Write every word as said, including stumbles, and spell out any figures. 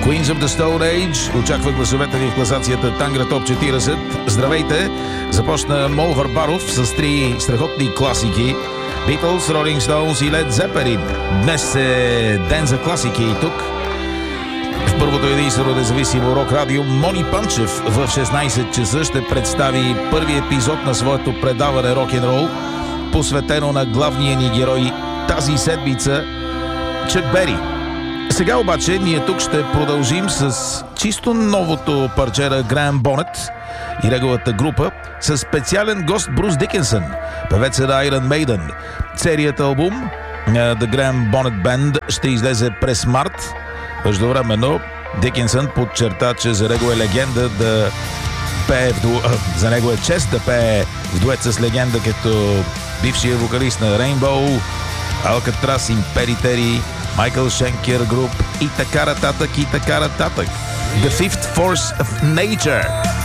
Queens of the Stone Age очаква гласовете ви в класацията Тангра Топ четиридесет. Здравейте! Започна Мол Варбаров с три страхотни класики: Beatles, Rolling Stones и Led Zeppelin. Днес е ден за класики и тук в първото единствено независимо рок радио Мони Панчев в шестнайсет часа ще представи първи епизод на своето предаване Рок-н-рол, посветено на главния ни герой тази седмица Чак Бери. Сега обаче ние тук ще продължим с чисто новото парче на Греъм Бонет и неговата група с специален гост Брус Дикинсън, певеца на Iron Maiden. Целият албум The Graham Bonnet Band ще излезе през март. Междувременно Дикинсън подчерта, че за него е легенда да пее в ду... за него е чест да пее в дует с легенда като бившия вокалист на Rainbow, Алкатрас, Империтери, Майкъл Шенкер груп и така нататък и така нататък. The Fifth Force of Nature.